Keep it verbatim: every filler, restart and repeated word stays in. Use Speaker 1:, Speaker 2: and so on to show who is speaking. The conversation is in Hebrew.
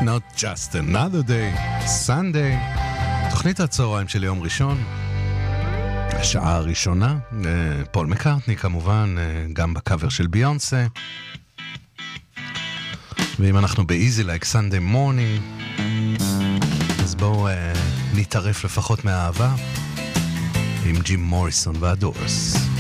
Speaker 1: Not just another day, Sunday. תוכנית הצהריים של יום ראשון. השעה הראשונה, פול מקארטני כמובן, גם בקאבר של ביונסה. ואם אנחנו ב-Easy Like Sunday Morning, אז בואו נתערף לפחות מהאהבה עם ג'ים מוריסון והדורס.